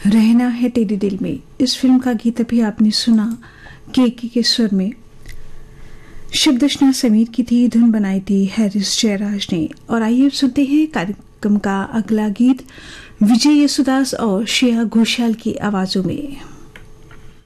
रहना है तेरे दिल में, इस फिल्म का गीत अभी आपने सुना के स्वर में। शब्द रचना समीर की थी, धुन बनाई थी हैरिस जयराज ने। और आइए अब सुनते हैं कार्यक्रम का अगला गीत विजय येसुदास और श्रेया घोषाल की आवाजों में।